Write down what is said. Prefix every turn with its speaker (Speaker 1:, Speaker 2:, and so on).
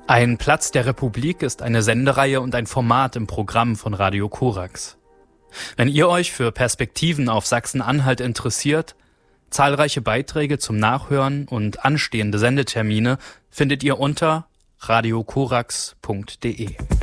Speaker 1: Ein Platz der Republik ist eine Sendereihe und ein Format im Programm von Radio Korax. Wenn ihr euch für Perspektiven auf Sachsen-Anhalt interessiert, zahlreiche Beiträge zum Nachhören und anstehende Sendetermine findet ihr unter radiokorax.de.